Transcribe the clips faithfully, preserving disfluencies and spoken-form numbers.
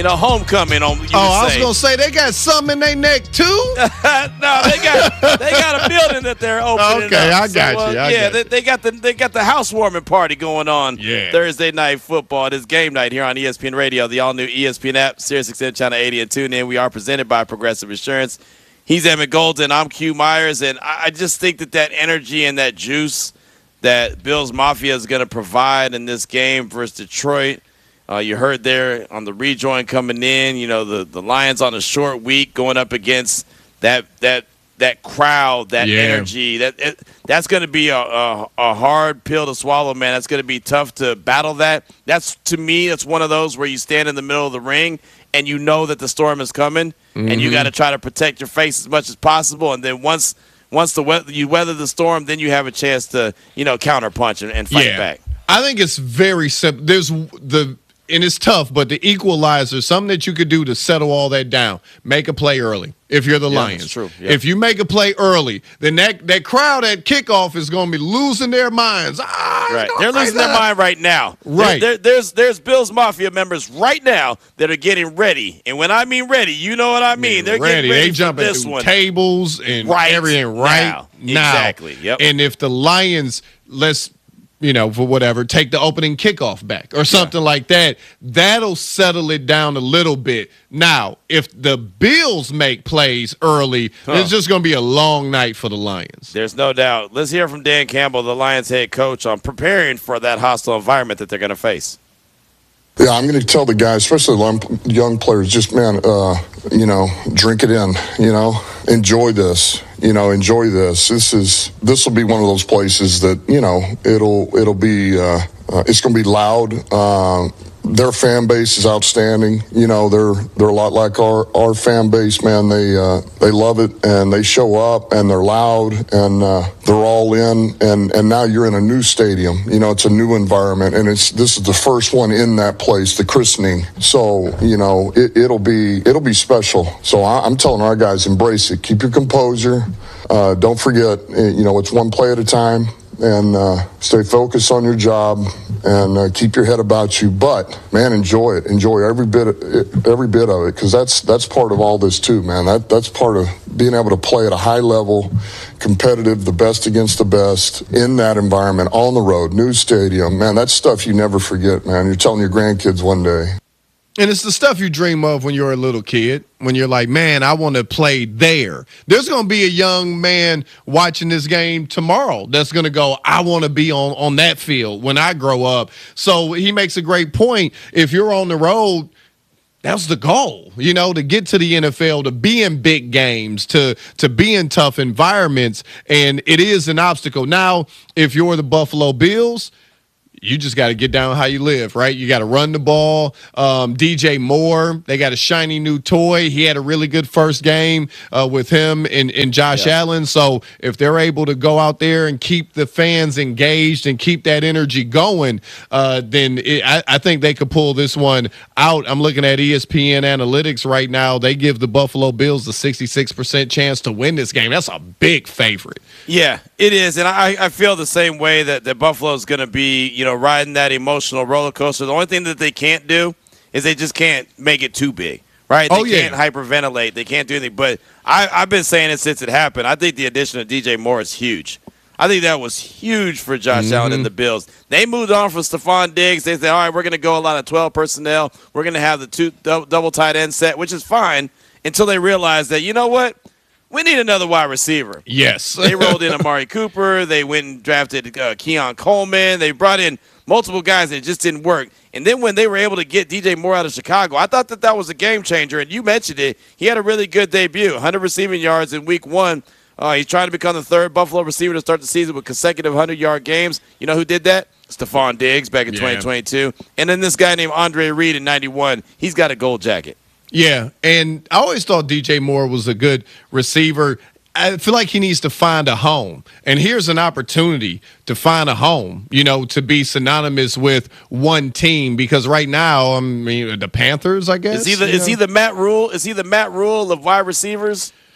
you know, homecoming on. You oh, I was say. gonna say they got something in their neck too. no, they got they got a building that they're opening. Okay, up. I got so, uh, you. I yeah, got they, you. they got the they got the housewarming party going on. Yeah. Thursday night football. This game night here on E S P N Radio, the all new E S P N app, Sirius X M Channel eighty, and tune in. We are presented by Progressive Insurance. He's Emmett Golden. I'm Q Myers, and I, I just think that that energy and that juice that Bills Mafia is going to provide in this game versus Detroit. Uh, you heard there on the rejoin coming in, you know, the, the Lions on a short week going up against that that that crowd, that yeah. energy. That it, that's going to be a, a a hard pill to swallow, man. That's going to be tough to battle that. That's, to me, that's one of those where you stand in the middle of the ring and you know that the storm is coming, mm-hmm. and you got to try to protect your face as much as possible. And then once once the weather, you weather the storm, then you have a chance to, you know, counterpunch and, and fight yeah. back. I think it's very simple. There's the and it's tough, but the equalizer, something that you could do to settle all that down, make a play early. If you're the yeah, Lions, that's true. Yeah. If you make a play early, then that, that crowd at kickoff is going to be losing their minds. Ah, right, they're losing their mind right now. Right, there, there, there's there's Bills Mafia members right now that are getting ready, and when I mean ready, you know what I mean. They're ready. getting ready. They jumping for this through one. tables and right everything right now. now. Exactly. Yep. And if the Lions, let's. you know, for whatever, take the opening kickoff back or something yeah. like that, that'll settle it down a little bit. Now, if the Bills make plays early, huh. it's just going to be a long night for the Lions. There's no doubt. Let's hear from Dan Campbell, the Lions head coach, on preparing for that hostile environment that they're going to face. Yeah, I'm going to tell the guys, especially the young players, just, man, uh, you know, drink it in, you know, enjoy this, you know, enjoy this. This is, this will be one of those places that, you know, it'll, it'll be, uh, uh, it's going to be loud. Uh, their fan base is outstanding. You know, they're, they're a lot like our, our fan base, man. They, uh, they love it and they show up and they're loud and, uh, they're all in. And, and now you're in a new stadium. You know, it's a new environment and it's, this is the first one in that place, the christening. So, you know, it, it'll be, it'll be special. So I, I'm telling our guys, embrace it. Keep your composure. Uh, don't forget, you know, it's one play at a time. And uh, stay focused on your job and uh, keep your head about you. But man, enjoy it. Enjoy every bit of it, every bit of it, because that's that's part of all this too, man. That that's part of being able to play at a high level, competitive, the best against the best in that environment on the road, new stadium. Man, that's stuff you never forget, man. You're telling your grandkids one day. And it's the stuff you dream of when you're a little kid, when you're like, man, I want to play there. There's going to be a young man watching this game tomorrow that's going to go, I want to be on, on that field when I grow up. So he makes a great point. If you're on the road, that's the goal, you know, to get to the N F L, to be in big games, to to be in tough environments. And it is an obstacle. Now, if you're the Buffalo Bills, you just got to get down how you live, right? You got to run the ball. Um, D J Moore, they got a shiny new toy. He had a really good first game uh, with him and, and Josh yeah. Allen. So if they're able to go out there and keep the fans engaged and keep that energy going, uh, then it, I, I think they could pull this one out. I'm looking at E S P N analytics right now. They give the Buffalo Bills a sixty-six percent chance to win this game. That's a big favorite. Yeah, it is. And I, I feel the same way that, that Buffalo is going to be, you know, riding that emotional roller coaster. The only thing that they can't do is they just can't make it too big, right? They oh, yeah. can't hyperventilate. They can't do anything. But I, I've been saying it since it happened. I think the addition of D J Moore is huge. I think that was huge for Josh mm-hmm. Allen and the Bills. They moved on from Stephon Diggs. They said, all right, we're going to go a lot of twelve personnel. We're going to have the two double tight end set, which is fine until they realize that, you know what? We need another wide receiver. Yes. They rolled in Amari Cooper. They went and drafted uh, Keon Coleman. They brought in multiple guys and it just didn't work. And then when they were able to get D J Moore out of Chicago, I thought that that was a game changer. And you mentioned it. He had a really good debut, one hundred receiving yards in week one. Uh, he's trying to become the third Buffalo receiver to start the season with consecutive hundred-yard games. You know who did that? Stephon Diggs back in yeah. twenty twenty-two. And then this guy named Andre Reed in ninety-one. He's got a gold jacket. Yeah, and I always thought D J Moore was a good receiver. I feel like he needs to find a home. And here's an opportunity to find a home, you know, to be synonymous with one team. Because right now, I mean, the Panthers, I guess. Is he the, is he the Matt Rule? Is he the Matt Rule of wide receivers?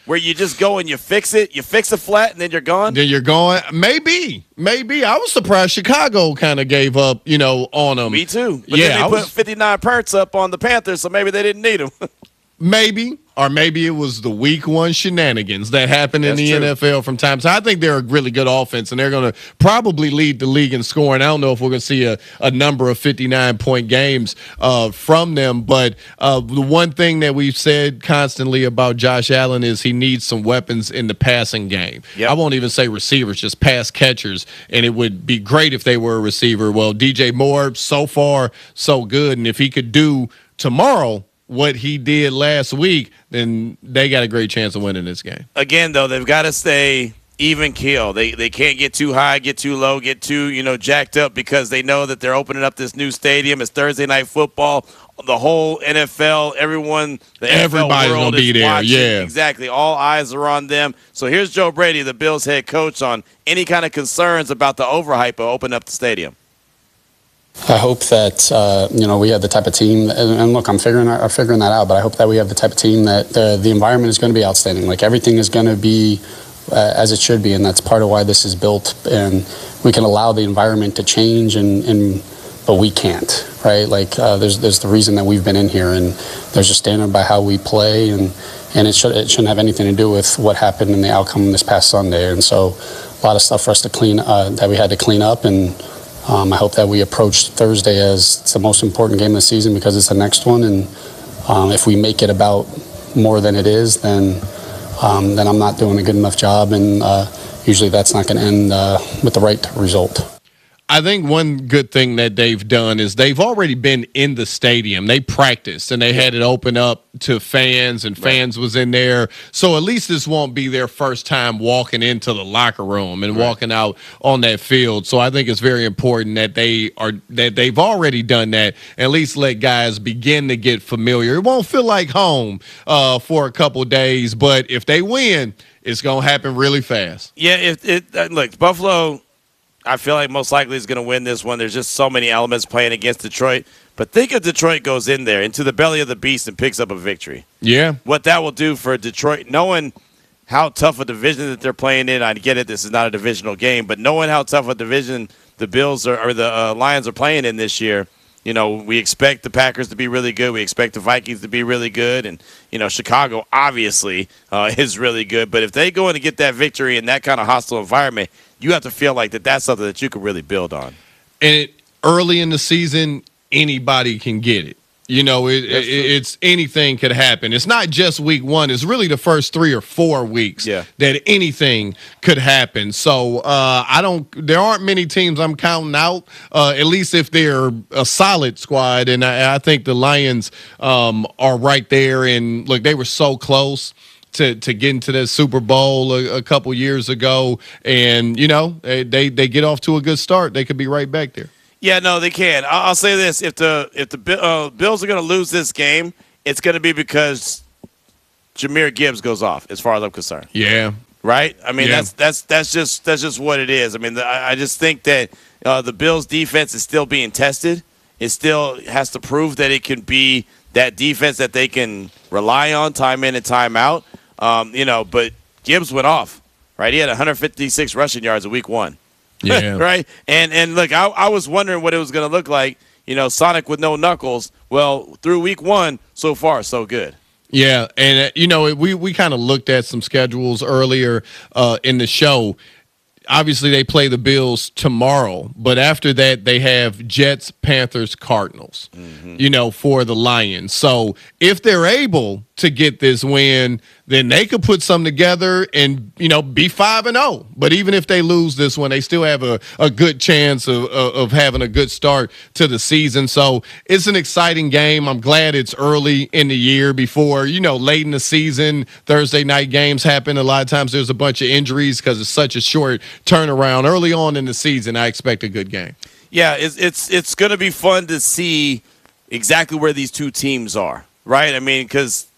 where you just go and you fix it, you fix a flat, and then you're gone? Then you're going. Maybe, maybe. I was surprised Chicago kind of gave up, you know, on them. Me too. But yeah, then they I put was, fifty-nine perts up on the Panthers, so maybe they didn't need them. Maybe, or maybe it was the week one shenanigans that happen in That's the true. N F L from time to time. I think they're a really good offense, and they're going to probably lead the league in scoring. I don't know if we're going to see a, a number of fifty-nine point games uh, from them, but uh, the one thing that we've said constantly about Josh Allen is he needs some weapons in the passing game. Yep. I won't even say receivers, just pass catchers, and it would be great if they were a receiver. Well, D J Moore, so far, so good, and if he could do tomorrow what he did last week, then they got a great chance of winning this game. Again, though, they've got to stay even keel. They they can't get too high, get too low, get too, you know, jacked up because they know that they're opening up this new stadium. It's Thursday Night Football. The whole N F L, everyone, the Everybody's N F L world gonna be is there, watching. yeah. Exactly. All eyes are on them. So here's Joe Brady, the Bills head coach, on any kind of concerns about the overhype of opening up the stadium. I hope that uh, you know we have the type of team, and, and look, I'm figuring I'm figuring that out. But I hope that we have the type of team that the the environment is going to be outstanding. Like everything is going to be uh, as it should be, and that's part of why this is built. And we can allow the environment to change, and, and but we can't, right? Like uh, there's there's the reason that we've been in here, and there's a standard by how we play, and and it should it shouldn't have anything to do with what happened in the outcome this past Sunday. And so a lot of stuff for us to clean uh, that we had to clean up and. Um, I hope that we approach Thursday as it's the most important game of the season because it's the next one, and um, if we make it about more than it is, then um, then I'm not doing a good enough job, and uh, usually that's not going to end uh, with the right result. I think one good thing that they've done is they've already been in the stadium. They practiced, and they had it open up to fans, and fans right. was in there. So at least this won't be their first time walking into the locker room and right. walking out on that field. So I think it's very important that they are that they've already done that. At least let guys begin to get familiar. It won't feel like home uh, for a couple days, but if they win, it's going to happen really fast. Yeah, if it uh, look, Buffalo, I feel like most likely is going to win this one. There's just so many elements playing against Detroit. But think if Detroit goes in there into the belly of the beast and picks up a victory. Yeah. What that will do for Detroit, knowing how tough a division that they're playing in. I get it, this is not a divisional game, but knowing how tough a division the Bills are, or the uh, Lions are playing in this year, you know, we expect the Packers to be really good. We expect the Vikings to be really good. And, you know, Chicago obviously uh, is really good. But if they go in and get that victory in that kind of hostile environment, you have to feel like that that's something that you can really build on. And it, early in the season, anybody can get it. You know, it, it, it's anything could happen. It's not just week one. It's really the first three or four weeks yeah. that anything could happen. So uh, I don't. There aren't many teams I'm counting out. Uh, at least if they're a solid squad, and I, I think the Lions um, are right there. And look, they were so close to to getting to the Super Bowl a, a couple years ago, and you know they, they they get off to a good start. They could be right back there. Yeah, no, they can. I'll say this: if the if the uh, Bills are going to lose this game, it's going to be because Jahmyr Gibbs goes off. As far as I'm concerned, yeah, right. I mean, yeah. that's that's that's just that's just what it is. I mean, the, I, I just think that uh, the Bills' defense is still being tested. It still has to prove that it can be that defense that they can rely on time in and time out. Um, you know, but Gibbs went off. Right, he had one hundred fifty-six rushing yards in week one. Yeah. Right. And and look, I, I was wondering what it was going to look like. You know, Sonic with no knuckles. Well, through week one, so far, so good. Yeah, and uh, you know, we we kind of looked at some schedules earlier uh, in the show. Obviously, they play the Bills tomorrow, but after that, they have Jets, Panthers, Cardinals. Mm-hmm. You know, for the Lions. So if they're able to get this win, then they could put something together and, you know, be five and oh. But even if they lose this one, they still have a, a good chance of, of, of having a good start to the season. So it's an exciting game. I'm glad it's early in the year before, you know, late in the season, Thursday night games happen. A lot of times there's a bunch of injuries because it's such a short turnaround. Early on in the season, I expect a good game. Yeah, it's it's, it's going to be fun to see exactly where these two teams are, right? I mean, because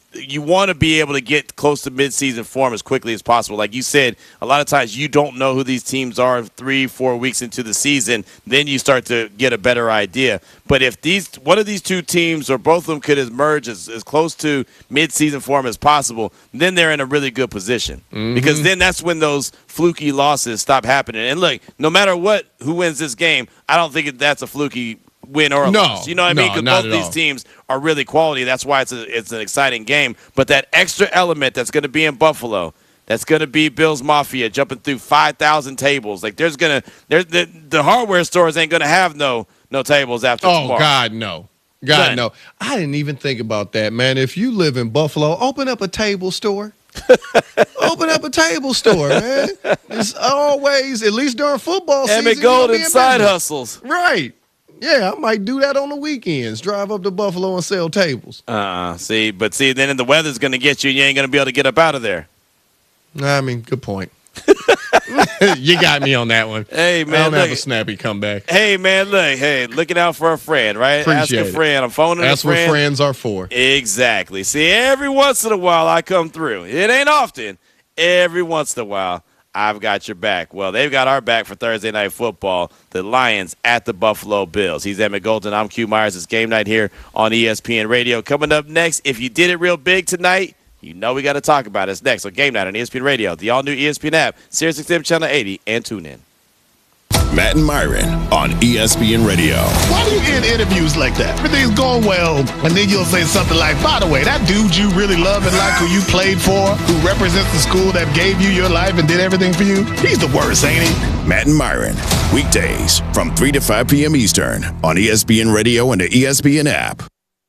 you want to be able to get close to midseason form as quickly as possible. Like you said, a lot of times you don't know who these teams are three, four weeks into the season. Then you start to get a better idea. But if these one of these two teams or both of them could emerge as, as close to midseason form as possible, then they're in a really good position. Mm-hmm. Because then that's when those fluky losses stop happening. And look, no matter what, who wins this game, I don't think that's a fluky win or a no, loss. You know what I mean? No, Because not both at these all. teams are really quality. That's why it's a, it's an exciting game. But that extra element that's going to be in Buffalo, that's going to be Bills Mafia jumping through five thousand tables. Like there's going to there's the, the hardware stores ain't going to have no no tables after oh, tomorrow. Oh God, no. God, None. no. I didn't even think about that, man. If you live in Buffalo, open up a table store. Open up a table store, man. It's always, at least during football season. Emmett Golden side hustles. Right. Yeah, I might do that on the weekends. Drive up to Buffalo and sell tables. Uh, see, but see, then the weather's going to get you, and you ain't going to be able to get up out of there. I mean, good point. You got me on that one. Hey, man. I don't look, have a snappy comeback. Hey, man, look. Hey, looking out for a friend, right? Appreciate Ask a friend. I'm phoning That's a friend. what friends are for. Exactly. See, every once in a while I come through. It ain't often. Every once in a while, I've got your back. Well, they've got our back for Thursday Night Football. The Lions at the Buffalo Bills. He's Emmett Golden. I'm Q Myers. It's game night here on E S P N Radio. Coming up next, if you did it real big tonight, you know we got to talk about it. It's next on Game Night on E S P N Radio, the all-new E S P N app, Sirius X M Channel eighty, and tune in. Matt and Myron on E S P N Radio. Why do you end interviews like that? Everything's going well, and then you'll say something like, by the way, that dude you really love and like, who you played for, who represents the school that gave you your life and did everything for you, he's the worst, ain't he? Matt and Myron, weekdays from three to five p.m. Eastern on E S P N Radio and the E S P N app.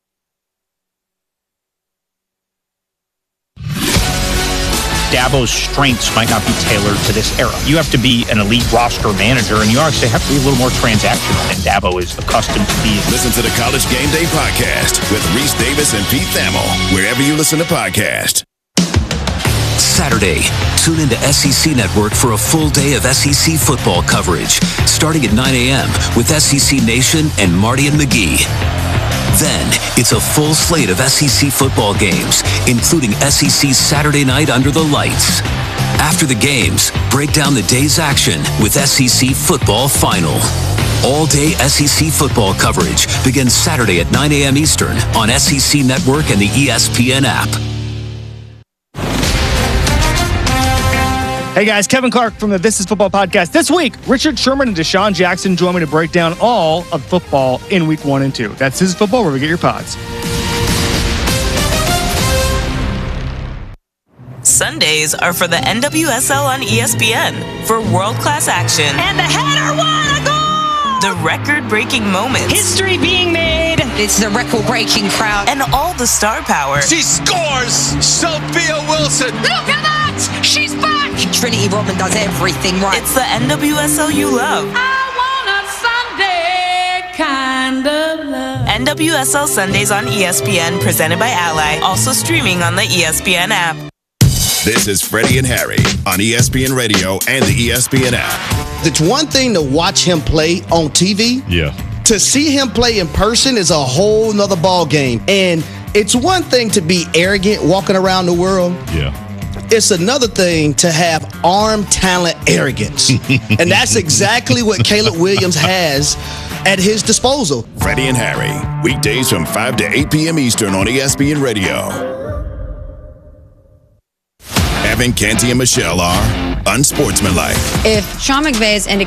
Dabo's strengths might not be tailored to this era. You have to be an elite roster manager, and you actually have to be a little more transactional than Dabo is accustomed to being. Listen to the College Game Day podcast with Reese Davis and Pete Thamel, wherever you listen to podcasts. Saturday, tune into S E C Network for a full day of S E C football coverage, starting at nine a.m. with S E C Nation and Marty and McGee. Then, it's a full slate of S E C football games, including S E C Saturday Night Under the Lights. After the games, break down the day's action with S E C Football Final. All-day S E C football coverage begins Saturday at nine a.m. Eastern on S E C Network and the E S P N app. Hey guys, Kevin Clark from the This Is Football podcast. This week, Richard Sherman and Deshaun Jackson join me to break down all of football in week one and two. That's This Is Football, where we get your pods. Sundays are for the N W S L on E S P N for world-class action. And the header won a goal! The record-breaking moments. History being made. It's the record-breaking crowd. And all the star power. She scores! Sophia Wilson! Look at that! She's back! Trinity Rodman does everything right. It's the N W S L you love. I want a Sunday kind of love. N W S L Sundays on E S P N, presented by Ally. Also streaming on the E S P N app. This is Freddie and Harry on E S P N Radio and the E S P N app. It's one thing to watch him play on T V. Yeah. To see him play in person is a whole nother ball game. And it's one thing to be arrogant walking around the world. Yeah. It's another thing to have arm talent arrogance. And that's exactly what Caleb Williams has at his disposal. Freddie and Harry, weekdays from five to eight p.m. Eastern on E S P N Radio. Evan, Canty, and Michelle are unsportsmanlike. If Sean McVay is indicating